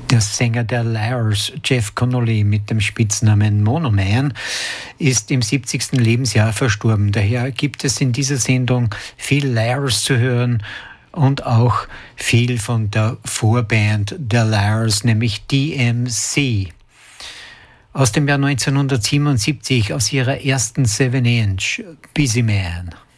Der Sänger der Liars, Jeff Connolly mit dem Spitznamen Mono Man, ist im 70. Lebensjahr verstorben. Daher gibt es in dieser Sendung viel Liars zu hören und auch viel von der Vorband der Liars, nämlich DMC. Aus dem Jahr 1977, aus ihrer ersten 7-Inch, Busy Man.